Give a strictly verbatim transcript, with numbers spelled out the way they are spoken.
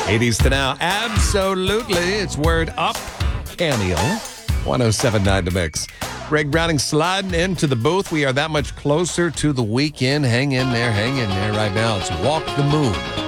eighties to now. Absolutely. It's Word Up. Cameo. one oh seven point nine to Mix. Greg Browning sliding into the booth. We are that much closer to the weekend. Hang in there. Hang in there right now. It's Walk the Moon.